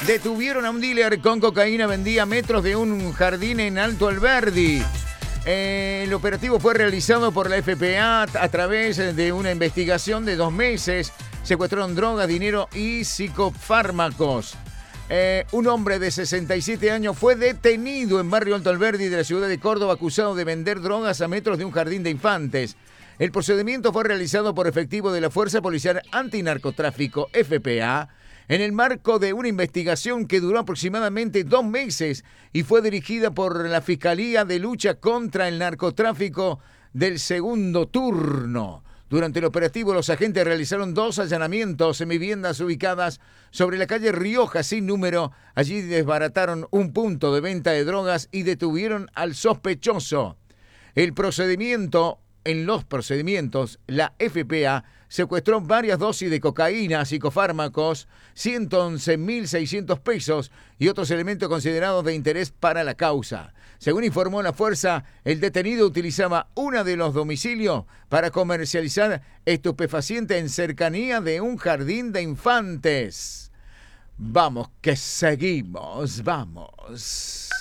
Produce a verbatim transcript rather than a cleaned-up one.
Detuvieron a un dealer con cocaína, vendía a metros de un jardín en Alto Alberdi. Eh, el operativo fue realizado por la F P A a través de una investigación de dos meses. Secuestraron drogas, dinero y psicofármacos. Eh, un hombre de sesenta y siete años fue detenido en barrio Alto Alberdi de la ciudad de Córdoba acusado de vender drogas a metros de un jardín de infantes. El procedimiento fue realizado por efectivo de la Fuerza Policial Antinarcotráfico F P A en el marco de una investigación que duró aproximadamente dos meses y fue dirigida por la Fiscalía de Lucha contra el Narcotráfico del segundo turno. Durante el operativo, los agentes realizaron dos allanamientos en viviendas ubicadas sobre la calle Rioja sin número. Allí desbarataron un punto de venta de drogas y detuvieron al sospechoso. El procedimiento, en los procedimientos, la F P A secuestró varias dosis de cocaína, psicofármacos, ciento once mil seiscientos pesos y otros elementos considerados de interés para la causa. Según informó la fuerza, el detenido utilizaba uno de los domicilios para comercializar estupefacientes en cercanía de un jardín de infantes. Vamos, que seguimos, vamos.